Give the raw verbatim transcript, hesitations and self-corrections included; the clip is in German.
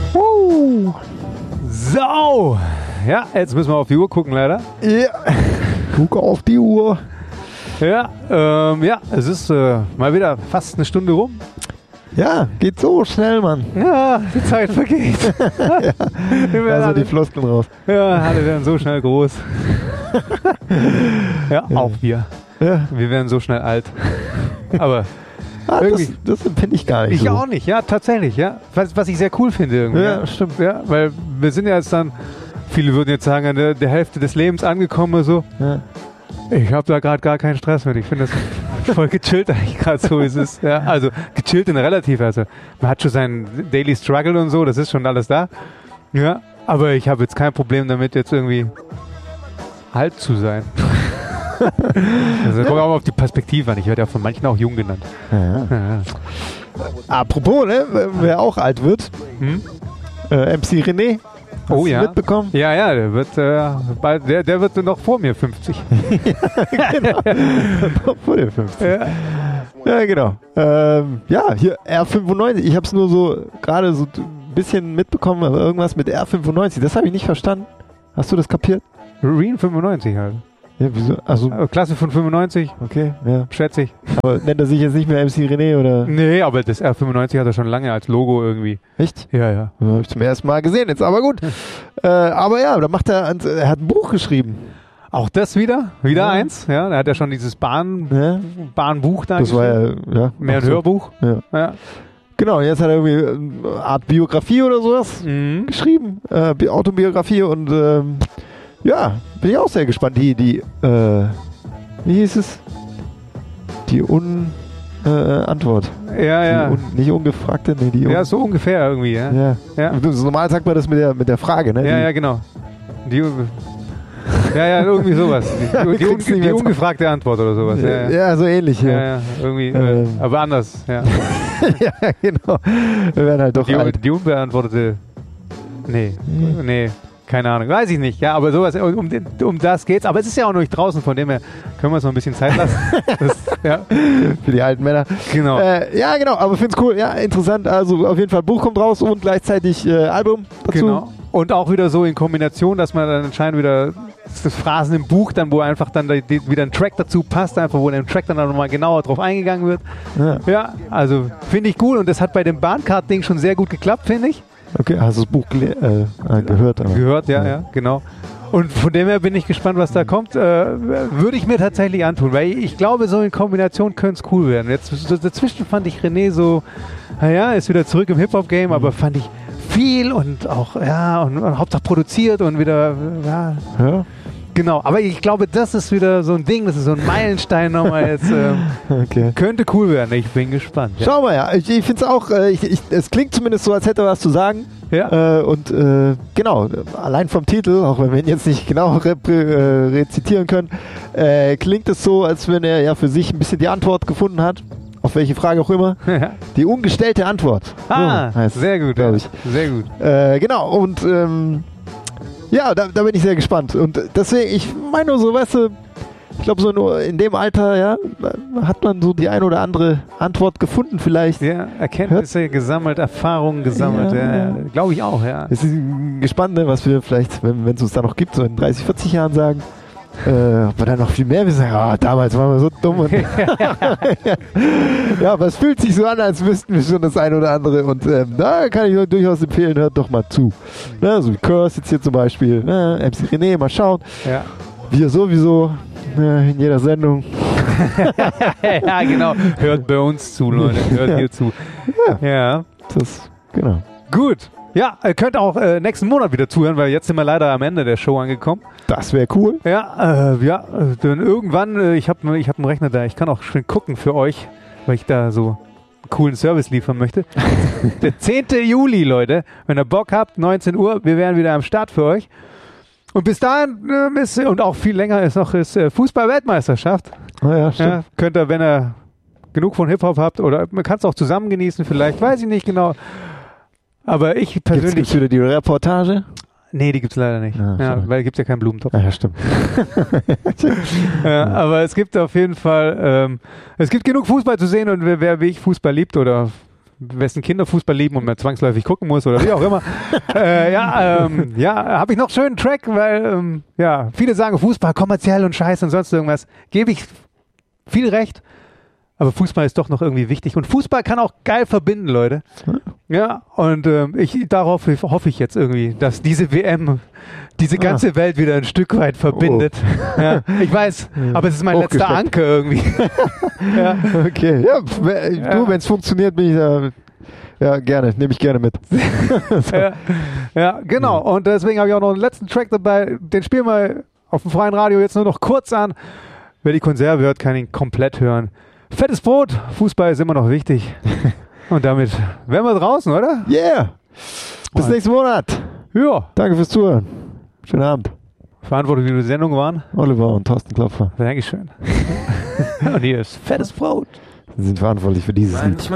Uh. So. Ja, jetzt müssen wir auf die Uhr gucken, leider. Ja. Guck auf die Uhr. Ja, ähm, ja, es ist äh, mal wieder fast eine Stunde rum. Ja, geht so schnell, Mann. Ja, die Zeit vergeht. Ja. Also alle, die Floskeln raus. Ja, alle werden so schnell groß. ja, Ja. auch wir. Ja. Wir werden so schnell alt. Aber Ah, das irgendwie. das empfinde ich gar nicht Ich so. auch nicht, ja, tatsächlich, ja. Was, was ich sehr cool finde irgendwie. Ja, stimmt. Ja, weil wir sind ja jetzt dann, viele würden jetzt sagen, an der, der Hälfte des Lebens angekommen oder so. Ja. Ich habe da gerade gar keinen Stress mit. Ich finde das voll gechillt eigentlich gerade so, wie es ist. Ja, also gechillt in relativ. Also man hat schon seinen Daily Struggle und so, das ist schon alles da. Ja, aber ich habe jetzt kein Problem damit, jetzt irgendwie alt zu sein. Also kommt auch auf die Perspektive an. Ich werde ja von manchen auch jung genannt. Ja, ja. Ja, ja. Apropos, ne, wer auch alt wird, Hm? äh, M C René. Hast Oh du ja. mitbekommen? Ja, ja, der wird, äh, bald, der, der wird noch vor mir fünfzig. Genau. Noch vor der fünfzig. Ja. Ja, genau. Ähm, ja, hier R fünfundneunzig. Ich habe es nur so gerade so ein bisschen mitbekommen, aber irgendwas mit R fünfundneunzig. Das habe ich nicht verstanden. Hast du das kapiert? Reen fünfundneunzig halt. Ja, wieso? Also, Also Klasse von fünfundneunzig, okay, ja. schätze ich. Aber nennt er sich jetzt nicht mehr M C René oder? Nee, aber das R fünfundneunzig hat er schon lange als Logo irgendwie. Echt? Ja, ja. Ja, habe ich zum ersten Mal gesehen jetzt, aber gut. äh, aber ja, da macht er, ans- er hat ein Buch geschrieben. Auch das wieder? Wieder Ja. eins? Ja, da hat er schon dieses Bahn, Ja, Bahnbuch da das war geschrieben. ja, ja. Mehr ach ein so. Hörbuch. Ja. Ja. Genau, jetzt hat er irgendwie eine Art Biografie oder sowas Mhm. geschrieben, äh, Bi- Autobiografie und ähm, ja, bin ich auch sehr gespannt. Die, die, äh, wie hieß es? Die Un, äh, Antwort. Ja, ja. Die un, nicht ungefragte, nee, die un, Ja, so ungefähr irgendwie, ja. ja. Ja, So normal sagt man das mit der, mit der Frage, ne? ja, die, ja genau. Die, ja, ja, irgendwie sowas. Ja, Die, wir die, kriegen's die, nicht die mehr ungefragte Antwort oder sowas. Ja, ja, ja. ja, so ähnlich, Ja, ja. ja, irgendwie, äh, Ähm. aber anders, ja. Ja, genau. Wir werden halt doch Die, alt. die unbeantwortete, nee, nee, keine Ahnung, weiß ich nicht, ja, aber sowas, um, um das geht's, aber es ist ja auch noch nicht draußen, von dem her können wir uns noch ein bisschen Zeit lassen. Das, ja, Für die alten Männer. genau. Äh, ja, genau, aber find's cool. Ja, interessant. Also auf jeden Fall Buch kommt raus und gleichzeitig äh, Album dazu. Genau. Und auch wieder so in Kombination, dass man dann anscheinend wieder das Phrasen im Buch, dann wo einfach dann die, die, wieder ein Track dazu passt, einfach wo in dem Track dann auch nochmal genauer drauf eingegangen wird. Ja. Ja, also finde ich cool und das hat bei dem Bahncard-Ding schon sehr gut geklappt, finde ich. Okay, hast du das Buch gele- äh, äh, gehört? Aber. Gehört, ja, ja, genau. Und von dem her bin ich gespannt, was da kommt. Äh, würde ich mir tatsächlich antun, weil ich glaube, so in Kombination könnte es cool werden. Jetzt so dazwischen fand ich René so, naja, ist wieder zurück im Hip-Hop-Game, aber fand ich viel und auch, ja, und, und Hauptsache produziert und wieder, ja, Ja? genau. Aber ich glaube, das ist wieder so ein Ding, das ist so ein Meilenstein nochmal jetzt. Ähm, Okay. könnte cool werden, ich bin gespannt. Ja. Schau mal, ja. Ich, ich finde es auch, äh, ich, ich, es klingt zumindest so, als hätte er was zu sagen. Ja. Äh, und äh, genau, allein vom Titel, auch wenn wir ihn jetzt nicht genau rep- äh, rezitieren können, äh, klingt es so, als wenn er ja für sich ein bisschen die Antwort gefunden hat. Auf welche Frage auch immer. Die ungestellte Antwort. Ah, So heißt es, sehr gut, glaub ja. ich. Sehr gut. Äh, genau, und ähm, ja, da, da bin ich sehr gespannt. Und deswegen, ich meine nur so, weißt du, ich glaube, so nur in dem Alter, ja, hat man so die ein oder andere Antwort gefunden vielleicht. Ja, Erkenntnisse gesammelt, Erfahrungen gesammelt, Ja, ja, ja. glaube ich auch, ja. Es ist gespannt, ne, was wir vielleicht, wenn es uns da noch gibt, so in dreißig, vierzig Jahren sagen. Äh, ob wir dann noch viel mehr wissen. Ah, damals waren wir so dumm. Und ja, aber es fühlt sich so an, als wüssten wir schon das eine oder andere. Und ähm, da kann ich euch durchaus empfehlen, hört doch mal zu. Ne, so wie Curse jetzt hier zum Beispiel. Ne, M C René, mal schauen. Ja. Wir sowieso ne, in jeder Sendung. Ja, genau. Hört bei uns zu, Leute. Hört Ja. hier zu. Ja. Ja. Das, genau. Gut. Ja, ihr könnt auch äh, nächsten Monat wieder zuhören, weil jetzt sind wir leider am Ende der Show angekommen. Das wäre cool. Ja, äh, ja, äh, dann irgendwann, äh, ich habe ich hab einen Rechner da, ich kann auch schön gucken für euch, weil ich da so einen coolen Service liefern möchte. Der zehnte Juli, Leute, wenn ihr Bock habt, neunzehn Uhr, wir wären wieder am Start für euch. Und bis dahin äh, ist, und auch viel länger ist noch, ist äh, Fußball-Weltmeisterschaft. Oh ja, stimmt. Ja, könnt ihr, wenn ihr genug von Hip-Hop habt, oder man kann es auch zusammen genießen vielleicht, weiß ich nicht genau. Aber ich Gibt's, persönlich... gibt's wieder die Reportage? Nee, die gibt's leider nicht. Ah, ja, schade. weil es gibt ja keinen Blumentopf. Ah, ja, stimmt. Ja, aber es gibt auf jeden Fall, ähm, es gibt genug Fußball zu sehen und wer, wer wie ich Fußball liebt oder wessen Kinder Fußball lieben und man zwangsläufig gucken muss oder wie auch immer. äh, ja, ähm, ja, habe ich noch einen schönen Track, weil ähm, ja, viele sagen Fußball kommerziell und scheiße und sonst irgendwas. Gebe ich viel recht. Aber Fußball ist doch noch irgendwie wichtig. Und Fußball kann auch geil verbinden, Leute. Ja, und ähm, ich, darauf hoffe ich jetzt irgendwie, dass diese W M diese ganze ah. Welt wieder ein Stück weit verbindet. Oh. Ja, ich weiß, aber es ist mein letzter Anker irgendwie. Ja. Okay, ja, du, wenn es funktioniert, bin ich da. Ja, gerne, nehme ich gerne mit. So. ja, ja, genau. Und deswegen habe ich auch noch einen letzten Track dabei. Den spielen wir auf dem freien Radio jetzt nur noch kurz an. Wer die Konserve hört, kann ihn komplett hören. Fettes Brot, Fußball ist immer noch wichtig. Und damit wären wir draußen, oder? Yeah! Bis oh. nächsten Monat. Ja. Danke fürs Zuhören. Schönen Abend. Verantwortlich für die Sendung waren Oliver und Thorsten Klopfer. Dankeschön. Und hier ist Fettes Brot. Sie sind verantwortlich für dieses Lied.